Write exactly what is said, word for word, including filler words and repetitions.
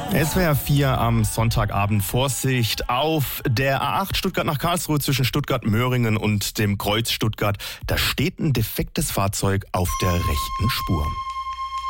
S W R vier am Sonntagabend. Vorsicht auf der A acht Stuttgart nach Karlsruhe zwischen Stuttgart-Möhringen und dem Kreuz Stuttgart. Da steht ein defektes Fahrzeug auf der rechten Spur.